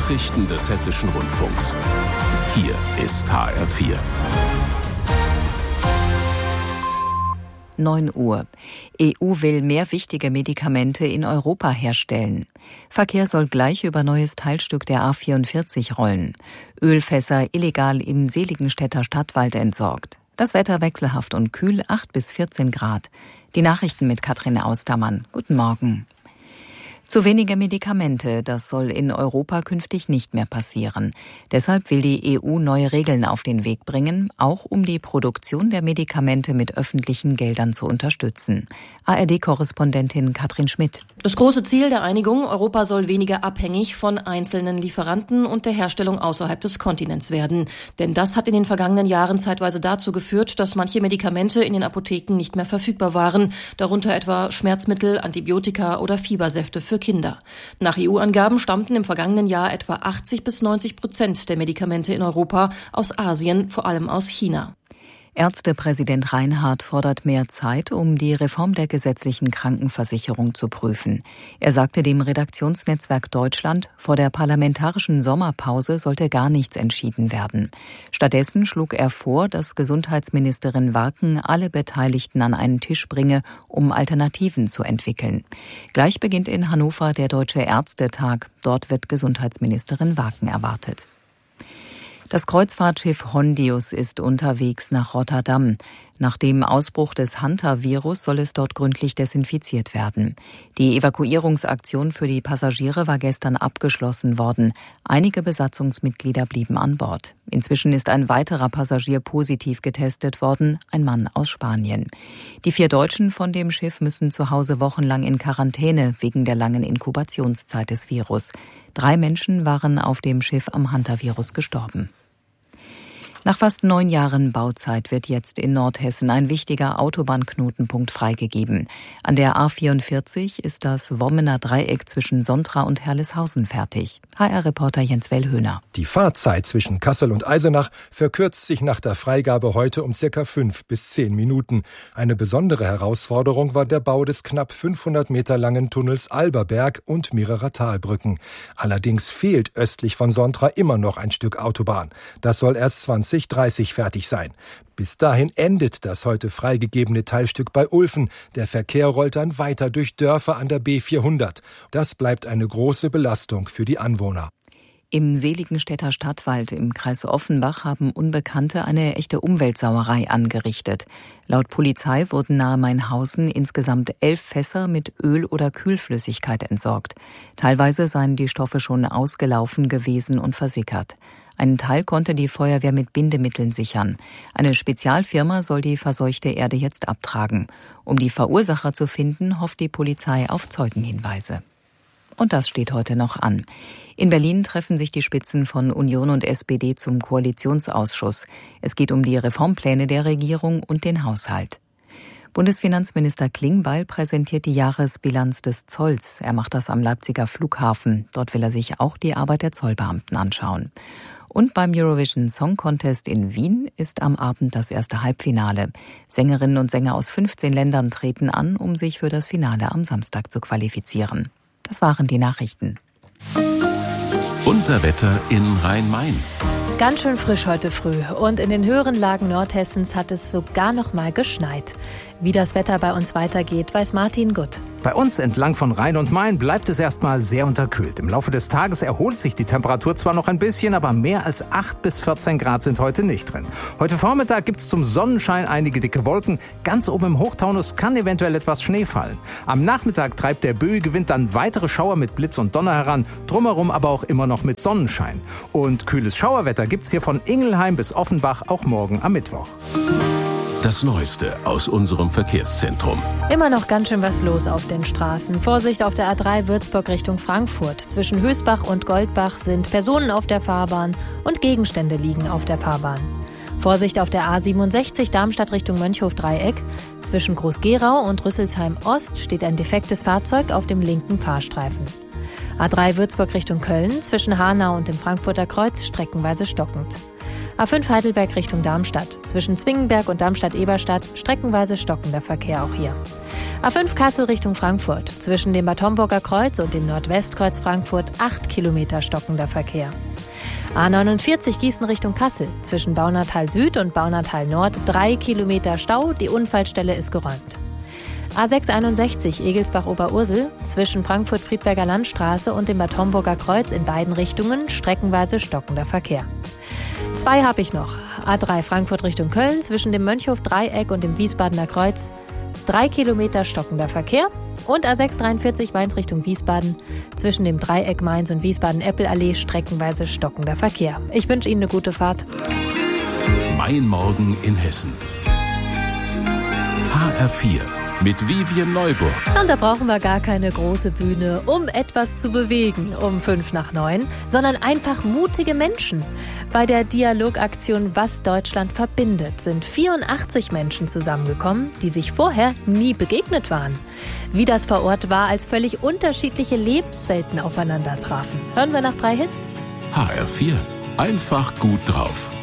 Nachrichten des Hessischen Rundfunks. Hier ist HR4. 9 Uhr. EU will mehr wichtige Medikamente in Europa herstellen. Verkehr soll gleich über neues Teilstück der A44 rollen. Ölfässer illegal im Seligenstädter Stadtwald entsorgt. Das Wetter wechselhaft und kühl, 8 bis 14 Grad. Die Nachrichten mit Katrin Austermann. Guten Morgen. Zu wenige Medikamente, das soll in Europa künftig nicht mehr passieren. Deshalb will die EU neue Regeln auf den Weg bringen, auch um die Produktion der Medikamente mit öffentlichen Geldern zu unterstützen. ARD-Korrespondentin Katrin Schmidt. Das große Ziel der Einigung, Europa soll weniger abhängig von einzelnen Lieferanten und der Herstellung außerhalb des Kontinents werden. Denn das hat in den vergangenen Jahren zeitweise dazu geführt, dass manche Medikamente in den Apotheken nicht mehr verfügbar waren, darunter etwa Schmerzmittel, Antibiotika oder Fiebersäfte für Kinder. Nach EU-Angaben stammten im vergangenen Jahr etwa 80-90% der Medikamente in Europa aus Asien, vor allem aus China. Ärztepräsident Reinhardt fordert mehr Zeit, um die Reform der gesetzlichen Krankenversicherung zu prüfen. Er sagte dem Redaktionsnetzwerk Deutschland, vor der parlamentarischen Sommerpause sollte gar nichts entschieden werden. Stattdessen schlug er vor, dass Gesundheitsministerin Warken alle Beteiligten an einen Tisch bringe, um Alternativen zu entwickeln. Gleich beginnt in Hannover der Deutsche Ärztetag. Dort wird Gesundheitsministerin Warken erwartet. Das Kreuzfahrtschiff Hondius ist unterwegs nach Rotterdam. Nach dem Ausbruch des Hantavirus soll es dort gründlich desinfiziert werden. Die Evakuierungsaktion für die Passagiere war gestern abgeschlossen worden. Einige Besatzungsmitglieder blieben an Bord. Inzwischen ist ein weiterer Passagier positiv getestet worden, ein Mann aus Spanien. Die 4 Deutschen von dem Schiff müssen zu Hause wochenlang in Quarantäne wegen der langen Inkubationszeit des Virus. 3 Menschen waren auf dem Schiff am Hantavirus gestorben. Nach fast 9 Jahren Bauzeit wird jetzt in Nordhessen ein wichtiger Autobahnknotenpunkt freigegeben. An der A44 ist das Wommener Dreieck zwischen Sontra und Herleshausen fertig. HR-Reporter Jens Wellhöhner. Die Fahrzeit zwischen Kassel und Eisenach verkürzt sich nach der Freigabe heute um ca. 5 bis 10 Minuten. Eine besondere Herausforderung war der Bau des knapp 500 Meter langen Tunnels Alberberg und mehrerer Talbrücken. Allerdings fehlt östlich von Sontra immer noch ein Stück Autobahn. Das soll erst 2030 fertig sein. Bis dahin endet das heute freigegebene Teilstück bei Ulfen. Der Verkehr rollt dann weiter durch Dörfer an der B400. Das bleibt eine große Belastung für die Anwohner. Im Seligenstädter Stadtwald im Kreis Offenbach haben Unbekannte eine echte Umweltsauerei angerichtet. Laut Polizei wurden nahe Mainhausen insgesamt 11 Fässer mit Öl oder Kühlflüssigkeit entsorgt. Teilweise seien die Stoffe schon ausgelaufen gewesen und versickert. Einen Teil konnte die Feuerwehr mit Bindemitteln sichern. Eine Spezialfirma soll die verseuchte Erde jetzt abtragen. Um die Verursacher zu finden, hofft die Polizei auf Zeugenhinweise. Und das steht heute noch an. In Berlin treffen sich die Spitzen von Union und SPD zum Koalitionsausschuss. Es geht um die Reformpläne der Regierung und den Haushalt. Bundesfinanzminister Klingbeil präsentiert die Jahresbilanz des Zolls. Er macht das am Leipziger Flughafen. Dort will er sich auch die Arbeit der Zollbeamten anschauen. Und beim Eurovision Song Contest in Wien ist am Abend das erste Halbfinale. Sängerinnen und Sänger aus 15 Ländern treten an, um sich für das Finale am Samstag zu qualifizieren. Das waren die Nachrichten. Unser Wetter in Rhein-Main. Ganz schön frisch heute früh und in den höheren Lagen Nordhessens hat es sogar noch mal geschneit. Wie das Wetter bei uns weitergeht, weiß Martin Gutt. Bei uns entlang von Rhein und Main bleibt es erstmal sehr unterkühlt. Im Laufe des Tages erholt sich die Temperatur zwar noch ein bisschen, aber mehr als 8 bis 14 Grad sind heute nicht drin. Heute Vormittag gibt es zum Sonnenschein einige dicke Wolken. Ganz oben im Hochtaunus kann eventuell etwas Schnee fallen. Am Nachmittag treibt der böige Wind dann weitere Schauer mit Blitz und Donner heran, drumherum aber auch immer noch mit Sonnenschein. Und kühles Schauerwetter gibt's hier von Ingelheim bis Offenbach auch morgen am Mittwoch. Das Neueste aus unserem Verkehrszentrum. Immer noch ganz schön was los auf den Straßen. Vorsicht auf der A3 Würzburg Richtung Frankfurt. Zwischen Hösbach und Goldbach sind Personen auf der Fahrbahn und Gegenstände liegen auf der Fahrbahn. Vorsicht auf der A67 Darmstadt Richtung Mönchhof-Dreieck. Zwischen Groß-Gerau und Rüsselsheim-Ost steht ein defektes Fahrzeug auf dem linken Fahrstreifen. A3 Würzburg Richtung Köln. Zwischen Hanau und dem Frankfurter Kreuz streckenweise stockend. A5 Heidelberg Richtung Darmstadt. Zwischen Zwingenberg und Darmstadt-Eberstadt streckenweise stockender Verkehr auch hier. A5 Kassel Richtung Frankfurt. Zwischen dem Bad Homburger Kreuz und dem Nordwestkreuz Frankfurt 8 Kilometer stockender Verkehr. A49 Gießen Richtung Kassel. Zwischen Baunatal Süd und Baunatal Nord 3 Kilometer Stau. Die Unfallstelle ist geräumt. A661 Egelsbach-Oberursel. Zwischen Frankfurt-Friedberger Landstraße und dem Bad Homburger Kreuz in beiden Richtungen streckenweise stockender Verkehr. 2 habe ich noch. A3 Frankfurt Richtung Köln. Zwischen dem Mönchhof-Dreieck und dem Wiesbadener Kreuz 3 Kilometer stockender Verkehr. Und A643 Mainz Richtung Wiesbaden. Zwischen dem Dreieck Mainz und Wiesbaden-Eppelallee streckenweise stockender Verkehr. Ich wünsche Ihnen eine gute Fahrt. Mein Morgen in Hessen. HR4 mit Vivien Neuburg. Und da brauchen wir gar keine große Bühne, um etwas zu bewegen um 8:55, sondern einfach mutige Menschen. Bei der Dialogaktion Was Deutschland verbindet sind 84 Menschen zusammengekommen, die sich vorher nie begegnet waren. Wie das vor Ort war, als völlig unterschiedliche Lebenswelten aufeinander trafen. Hören wir nach 3 Hits. HR4. Einfach gut drauf.